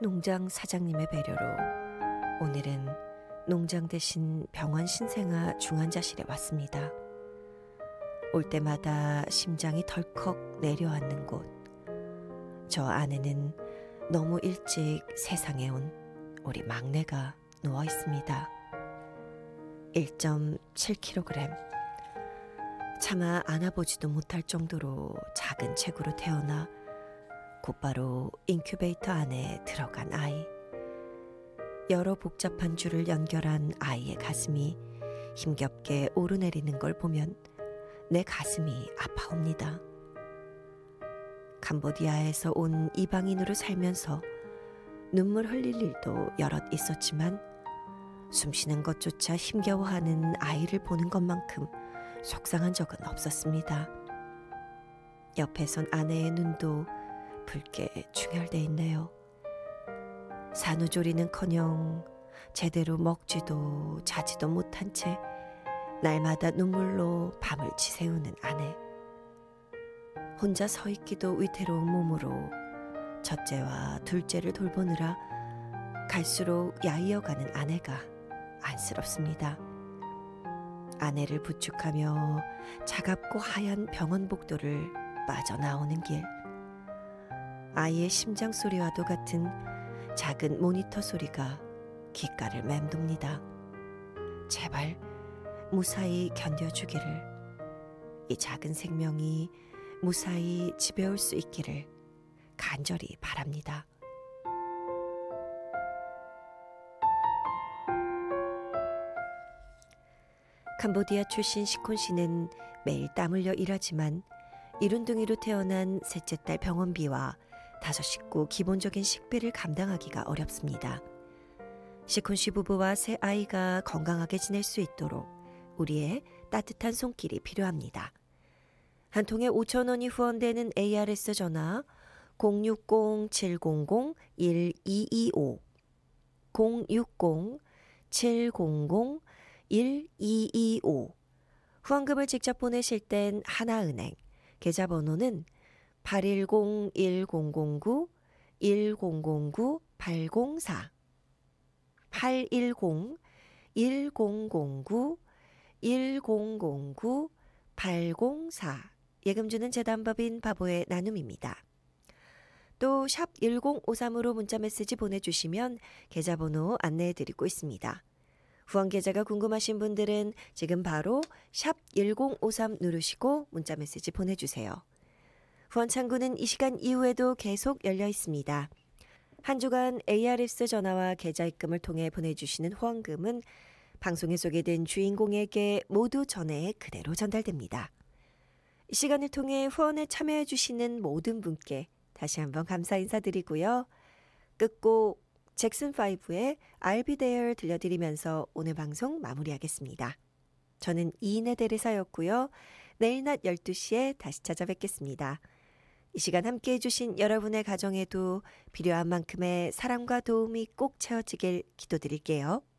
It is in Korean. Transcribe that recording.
농장 사장님의 배려로 오늘은 농장 대신 병원 신생아 중환자실에 왔습니다. 올 때마다 심장이 덜컥 내려앉는 곳. 저 안에는 너무 일찍 세상에 온 우리 막내가 누워 있습니다. 1.7kg. 차마 안아보지도 못할 정도로 작은 체구로 태어나 곧바로 인큐베이터 안에 들어간 아이. 여러 복잡한 줄을 연결한 아이의 가슴이 힘겹게 오르내리는 걸 보면 내 가슴이 아파옵니다. 캄보디아에서 온 이방인으로 살면서 눈물 흘릴 일도 여럿 있었지만 숨쉬는 것조차 힘겨워하는 아이를 보는 것만큼 속상한 적은 없었습니다. 옆에 선 아내의 눈도 붉게 충혈돼 있네요. 산후조리는커녕 제대로 먹지도 자지도 못한 채 날마다 눈물로 밤을 지새우는 아내. 혼자 서 있기도 위태로운 몸으로 첫째와 둘째를 돌보느라 갈수록 야이어가는 아내가 안쓰럽습니다. 아내를 부축하며 차갑고 하얀 병원 복도를 빠져나오는 길. 아이의 심장 소리와도 같은 작은 모니터 소리가 귓가를 맴돕니다. 제발 무사히 견뎌주기를, 이 작은 생명이 무사히 집에 올 수 있기를 간절히 바랍니다. 캄보디아 출신 시콘 씨는 매일 땀 흘려 일하지만 이룬둥이로 태어난 셋째 딸 병원비와 5 식구 기본적인 식비를 감당하기가 어렵습니다. 시콘 씨 부부와 새 아이가 건강하게 지낼 수 있도록 우리의 따뜻한 손길이 필요합니다. 한 통에 5,000원이 후원되는 ARS 전화 060-700-1225 060-700-1225 후원금을 직접 보내실 땐 하나은행 계좌번호는 810-1009-1009-804 810-1009-1009-804 예금 주는 재단법인 바보의 나눔입니다. 또 샵 1053으로 문자메시지 보내주시면 계좌번호 안내해드리고 있습니다. 후원 계좌가 궁금하신 분들은 지금 바로 샵 1053 누르시고 문자메시지 보내주세요. 후원 창구는 이 시간 이후에도 계속 열려 있습니다. 한 주간 ARS 전화와 계좌 입금을 통해 보내주시는 후원금은 방송에 소개된 주인공에게 모두 전해 그대로 전달됩니다. 이 시간을 통해 후원에 참여해 주시는 모든 분께 다시 한번 감사 인사드리고요. 끝곡 잭슨5의 I'll be there 들려드리면서 오늘 방송 마무리하겠습니다. 저는 이인의 대리사였고요. 내일 낮 12시에 다시 찾아뵙겠습니다. 이 시간 함께해 주신 여러분의 가정에도 필요한 만큼의 사랑과 도움이 꼭 채워지길 기도드릴게요.